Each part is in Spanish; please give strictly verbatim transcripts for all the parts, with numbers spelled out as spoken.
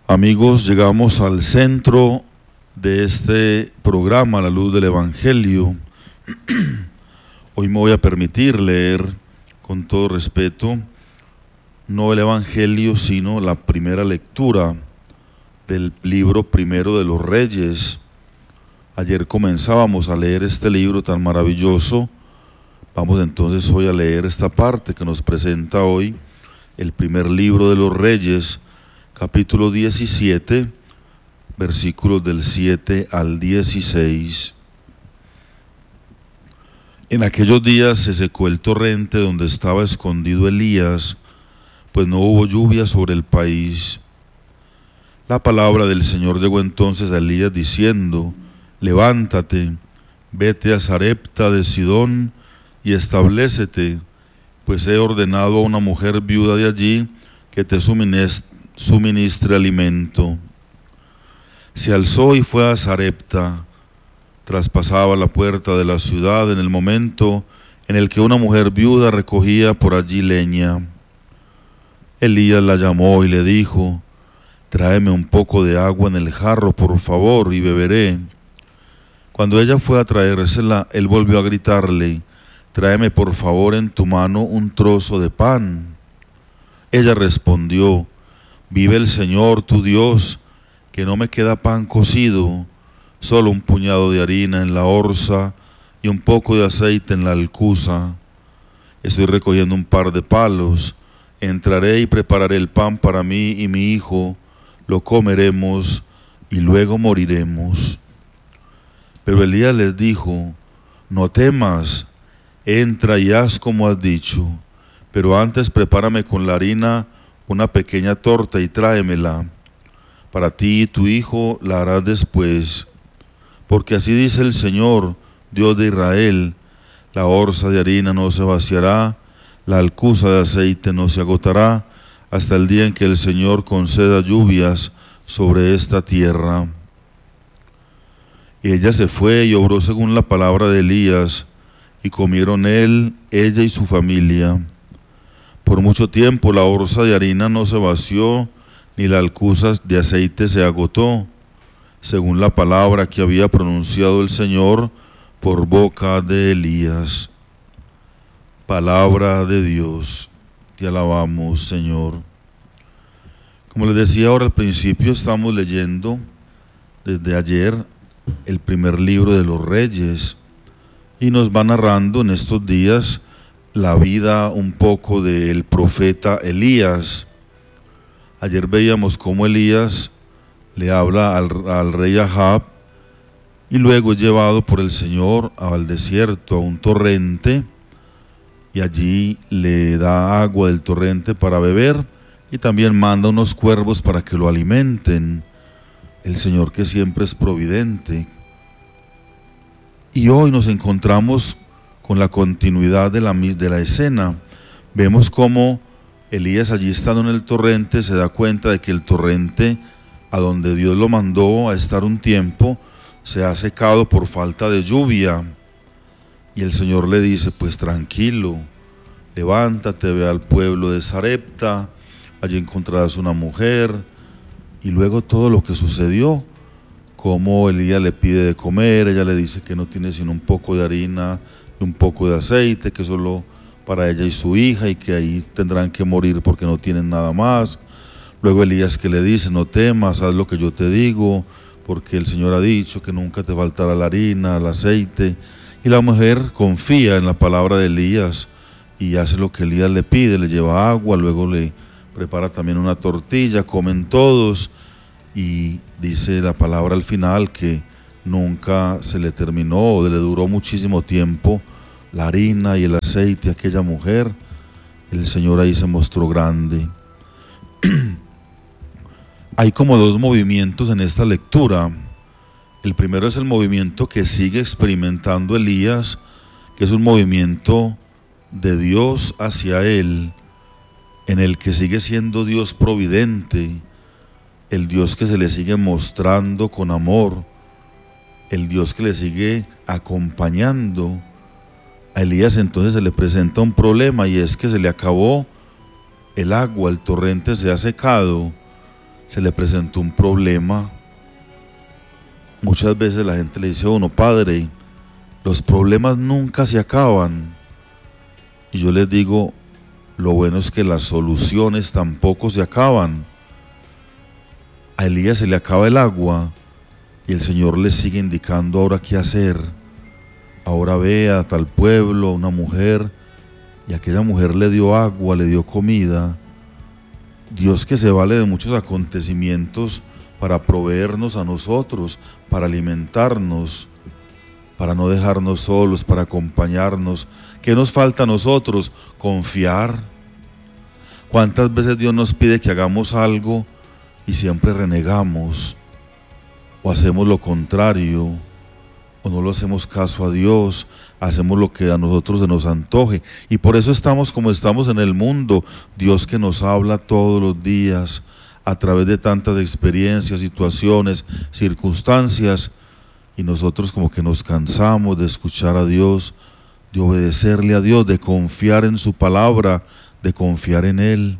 Amigos, llegamos al centro de este programa, La Luz del Evangelio. Hoy me voy a permitir leer, con todo respeto, no el Evangelio, sino la primera lectura del libro primero de los Reyes. Ayer comenzábamos a leer este libro tan maravilloso. Vamos entonces hoy a leer esta parte que nos presenta hoy el primer libro de los Reyes, capítulo diecisiete, versículos del siete al dieciséis. En aquellos días se secó el torrente donde estaba escondido Elías, pues no hubo lluvia sobre el país. La palabra del Señor llegó entonces a Elías diciendo: levántate, vete a Sarepta de Sidón y establécete, pues he ordenado a una mujer viuda de allí que te suministre suministre alimento. Se alzó y fue a Sarepta. Traspasaba la puerta de la ciudad en el momento en el que una mujer viuda recogía por allí leña. Elías la llamó y le dijo: tráeme un poco de agua en el jarro, por favor, y beberé. Cuando ella fue a traérsela, él volvió a gritarle: tráeme por favor en tu mano un trozo de pan. Ella respondió: vive el Señor tu Dios, que no me queda pan cocido, solo un puñado de harina en la orza y un poco de aceite en la alcuza. Estoy recogiendo un par de palos, entraré y prepararé el pan para mí y mi hijo, lo comeremos y luego moriremos. Pero Elías les dijo: no temas, entra y haz como has dicho, pero antes prepárame con la harina una pequeña torta y tráemela. Para ti y tu hijo la harás después, porque así dice el Señor, Dios de Israel: la orza de harina no se vaciará, la alcuza de aceite no se agotará, hasta el día en que el Señor conceda lluvias sobre esta tierra. Y ella se fue y obró según la palabra de Elías, y comieron él, ella y su familia. Por mucho tiempo la orza de harina no se vació, ni la alcuza de aceite se agotó, según la palabra que había pronunciado el Señor por boca de Elías. Palabra de Dios, te alabamos, Señor. Como les decía ahora al principio, estamos leyendo desde ayer el primer libro de los Reyes y nos va narrando en estos días la vida un poco del profeta Elías. Ayer veíamos cómo Elías le habla al, al rey Ahab y luego es llevado por el Señor al desierto, a un torrente, y allí le da agua del torrente para beber y también manda unos cuervos para que lo alimenten. El Señor que siempre es providente. Y hoy nos encontramos con la continuidad de la, de la escena. Vemos cómo Elías, allí estando en el torrente, se da cuenta de que el torrente a donde Dios lo mandó a estar un tiempo se ha secado por falta de lluvia. Y el Señor le dice: pues tranquilo, levántate, ve al pueblo de Sarepta, allí encontrarás una mujer. Y luego todo lo que sucedió, como Elías le pide de comer, ella le dice que no tiene sino un poco de harina y un poco de aceite, que solo para ella y su hija, y que ahí tendrán que morir porque no tienen nada más. Luego Elías que le dice: no temas, haz lo que yo te digo, porque el Señor ha dicho que nunca te faltará la harina, el aceite. Y la mujer confía en la palabra de Elías y hace lo que Elías le pide, le lleva agua, luego le prepara también una tortilla, comen todos, y dice la palabra al final que nunca se le terminó o le duró muchísimo tiempo la harina y el aceite a aquella mujer. El Señor ahí se mostró grande. Hay como dos movimientos en esta lectura. El primero es el movimiento que sigue experimentando Elías, que es un movimiento de Dios hacia él, en el que sigue siendo Dios providente, el Dios que se le sigue mostrando con amor, el Dios que le sigue acompañando. A Elías entonces se le presenta un problema, y es que se le acabó el agua, el torrente se ha secado, se le presentó un problema. Muchas veces la gente le dice a uno: padre, los problemas nunca se acaban. Y yo les digo, lo bueno es que las soluciones tampoco se acaban. A Elías se le acaba el agua y el Señor le sigue indicando ahora qué hacer. Ahora ve a tal pueblo, a una mujer, y aquella mujer le dio agua, le dio comida. Dios, que se vale de muchos acontecimientos para proveernos a nosotros, para alimentarnos, para no dejarnos solos, para acompañarnos. ¿Qué nos falta a nosotros? Confiar. ¿Cuántas veces Dios nos pide que hagamos algo y siempre renegamos, o hacemos lo contrario, o no le hacemos caso a Dios, hacemos lo que a nosotros se nos antoje? Y por eso estamos como estamos en el mundo. Dios, que nos habla todos los días a través de tantas experiencias, situaciones, circunstancias, y nosotros como que nos cansamos de escuchar a Dios, de obedecerle a Dios, de confiar en su palabra, de confiar en Él.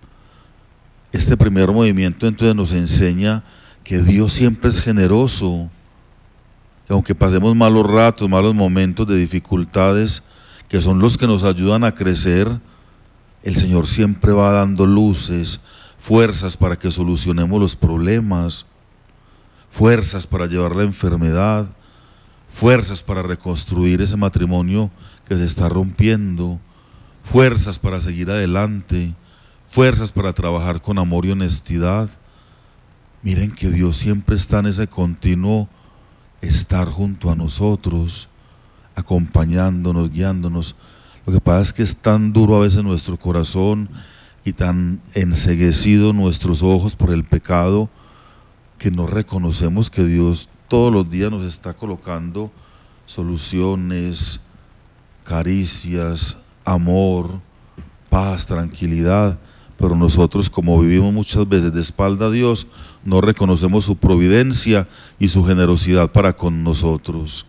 Este primer movimiento entonces nos enseña que Dios siempre es generoso. Aunque pasemos malos ratos, malos momentos de dificultades, que son los que nos ayudan a crecer, el Señor siempre va dando luces, fuerzas para que solucionemos los problemas, fuerzas para llevar la enfermedad, fuerzas para reconstruir ese matrimonio que se está rompiendo, fuerzas para seguir adelante, fuerzas para trabajar con amor y honestidad. Miren que Dios siempre está en ese continuo estar junto a nosotros, acompañándonos, guiándonos. Lo que pasa es que es tan duro a veces nuestro corazón y tan enceguecido nuestros ojos por el pecado, que no reconocemos que Dios todos los días nos está colocando soluciones, caricias, amor, paz, tranquilidad. Pero nosotros, como vivimos muchas veces de espalda a Dios, no reconocemos su providencia y su generosidad para con nosotros.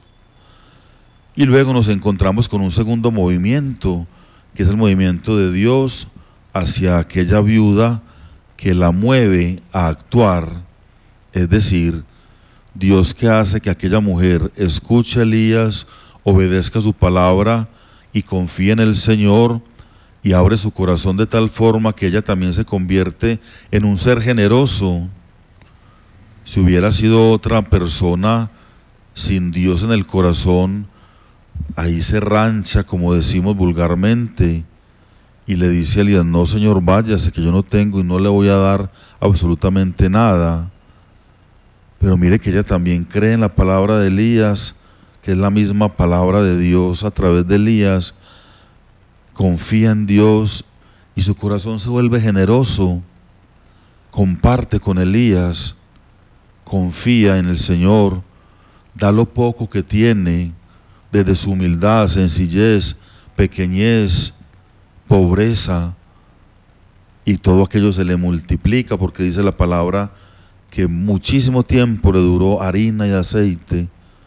Y luego nos encontramos con un segundo movimiento, que es el movimiento de Dios hacia aquella viuda que la mueve a actuar. Es decir, Dios, que hace que aquella mujer escuche a Elías, obedezca su palabra y confíe en el Señor, y abre su corazón de tal forma que ella también se convierte en un ser generoso. Si hubiera sido otra persona sin Dios en el corazón, ahí se rancha, como decimos vulgarmente, y le dice a Elías: no, Señor, váyase, que yo no tengo y no le voy a dar absolutamente nada. Pero mire que ella también cree en la palabra de Elías, que es la misma palabra de Dios a través de Elías. Confía en Dios y su corazón se vuelve generoso. Comparte con Elías, confía en el Señor, da lo poco que tiene, desde su humildad, sencillez, pequeñez, pobreza, y todo aquello se le multiplica, porque dice la palabra que muchísimo tiempo le duró harina y aceite.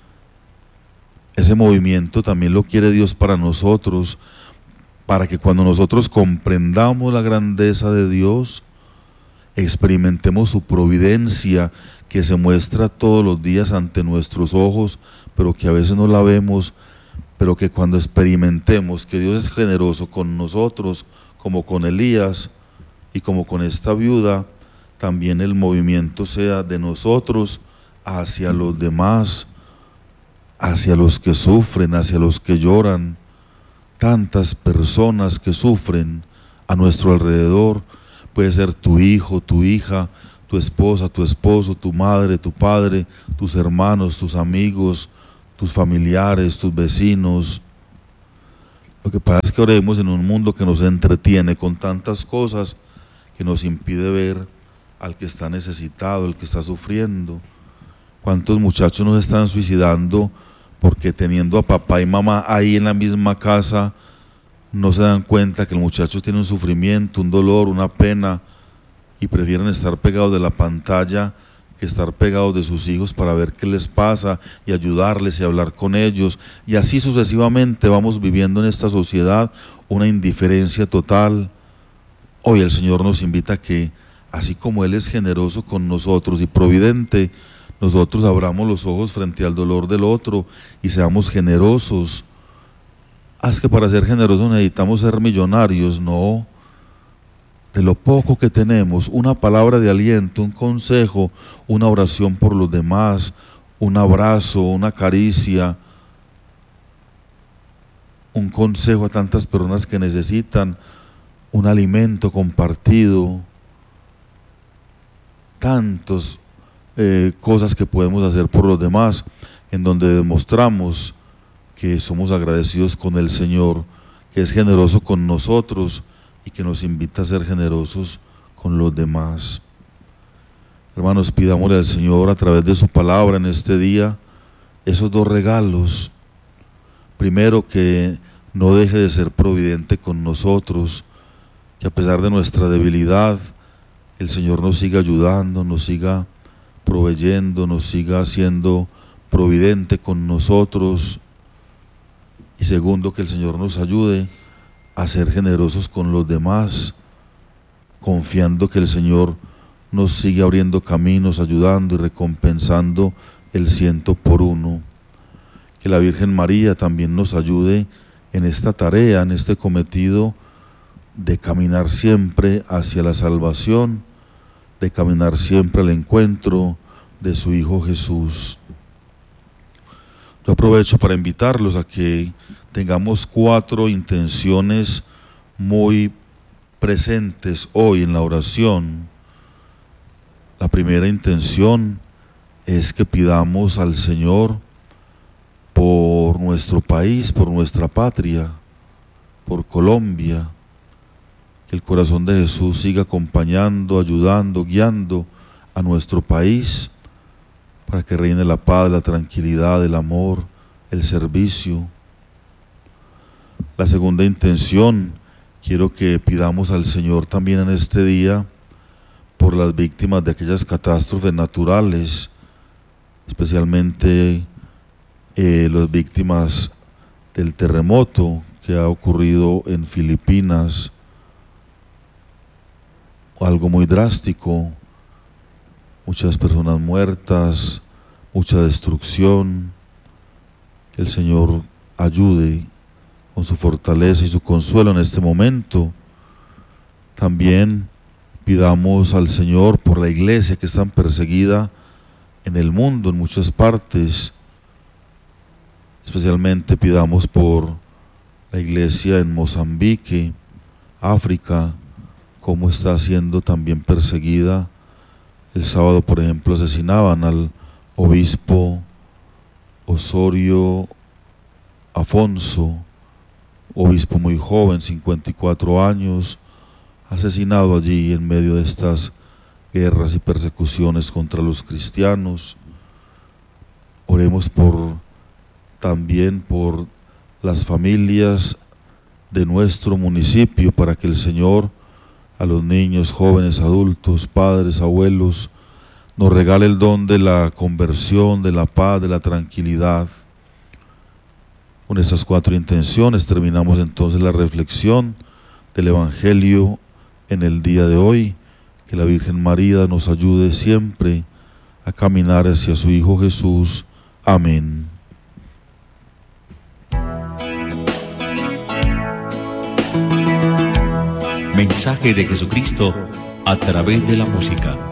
Ese movimiento también lo quiere Dios para nosotros, para que cuando nosotros comprendamos la grandeza de Dios, experimentemos su providencia, que se muestra todos los días ante nuestros ojos, pero que a veces no la vemos, pero que cuando experimentemos que Dios es generoso con nosotros, como con Elías y como con esta viuda, también el movimiento sea de nosotros hacia los demás, hacia los que sufren, hacia los que lloran. Tantas personas que sufren a nuestro alrededor. Puede ser tu hijo, tu hija, tu esposa, tu esposo, tu madre, tu padre, tus hermanos, tus amigos, tus familiares, tus vecinos. Lo que pasa es que oremos en un mundo que nos entretiene con tantas cosas, que nos impide ver al que está necesitado, al que está sufriendo. ¿Cuántos muchachos nos están suicidando porque teniendo a papá y mamá ahí en la misma casa, no se dan cuenta que el muchacho tiene un sufrimiento, un dolor, una pena, y prefieren estar pegados de la pantalla que estar pegados de sus hijos para ver qué les pasa y ayudarles y hablar con ellos? Y así sucesivamente vamos viviendo en esta sociedad una indiferencia total. Hoy el Señor nos invita a que así como Él es generoso con nosotros y providente, nosotros abramos los ojos frente al dolor del otro y seamos generosos. Haz que para ser generosos necesitamos ser millonarios, no. De lo poco que tenemos, una palabra de aliento, un consejo, una oración por los demás, un abrazo, una caricia, un consejo a tantas personas que necesitan un alimento compartido, tantas eh, cosas que podemos hacer por los demás, en donde demostramos que somos agradecidos con el Señor, que es generoso con nosotros y que nos invita a ser generosos con los demás. Hermanos, pidámosle al Señor a través de su palabra en este día esos dos regalos. Primero, que no deje de ser providente con nosotros, que a pesar de nuestra debilidad, el Señor nos siga ayudando, nos siga proveyendo, nos siga siendo providente con nosotros. Y segundo, que el Señor nos ayude a ser generosos con los demás, confiando que el Señor nos sigue abriendo caminos, ayudando y recompensando el ciento por uno. Que la Virgen María también nos ayude en esta tarea, en este cometido de caminar siempre hacia la salvación, de caminar siempre al encuentro de su Hijo Jesús. Yo aprovecho para invitarlos a que tengamos cuatro intenciones muy presentes hoy en la oración. La primera intención es que pidamos al Señor por nuestro país, por nuestra patria, por Colombia, que el corazón de Jesús siga acompañando, ayudando, guiando a nuestro país, para que reine la paz, la tranquilidad, el amor, el servicio. La segunda intención, quiero que pidamos al Señor también en este día por las víctimas de aquellas catástrofes naturales, especialmente eh, las víctimas del terremoto que ha ocurrido en Filipinas, algo muy drástico, muchas personas muertas, mucha destrucción. Que el Señor ayude con su fortaleza y su consuelo en este momento. También pidamos al Señor por la iglesia que está perseguida en el mundo, en muchas partes. Especialmente pidamos por la iglesia en Mozambique, África, cómo está siendo también perseguida. El sábado, por ejemplo, asesinaban al obispo Osorio Afonso, obispo muy joven, cincuenta y cuatro años, asesinado allí en medio de estas guerras y persecuciones contra los cristianos. Oremos por también por las familias de nuestro municipio, para que el Señor a los niños, jóvenes, adultos, padres, abuelos, nos regale el don de la conversión, de la paz, de la tranquilidad. Con estas cuatro intenciones terminamos entonces la reflexión del Evangelio en el día de hoy. Que la Virgen María nos ayude siempre a caminar hacia su Hijo Jesús. Amén. Mensaje de Jesucristo a través de la música.